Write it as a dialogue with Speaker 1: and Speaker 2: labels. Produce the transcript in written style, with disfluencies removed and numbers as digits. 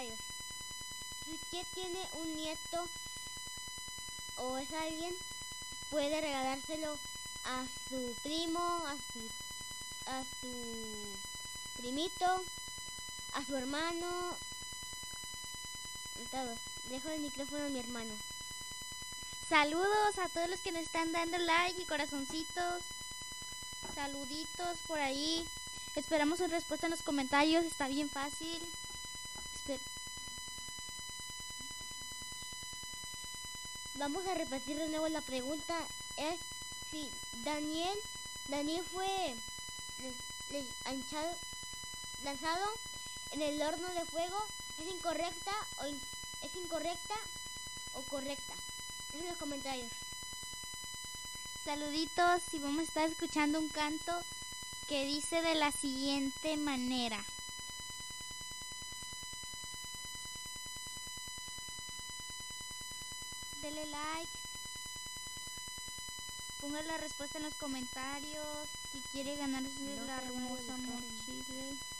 Speaker 1: comentarios. Si usted tiene un nieto o es alguien, puede regalárselo a su primo, a su primito, a su hermano, todo. Dejo el micrófono a mi hermana.
Speaker 2: Saludos a todos los que nos están dando like y corazoncitos. Saluditos por ahí. Esperamos su respuesta en los comentarios. Está bien fácil.
Speaker 1: Vamos a repetir de nuevo la pregunta. Es si Daniel fue lanzado en el horno de fuego. ¿Es incorrecta o correcta? En los comentarios.
Speaker 2: Saluditos, y vamos a estar escuchando un canto que dice de la siguiente manera. Dele like, ponga la respuesta en los comentarios, si quiere ganarse la hermosa mochila.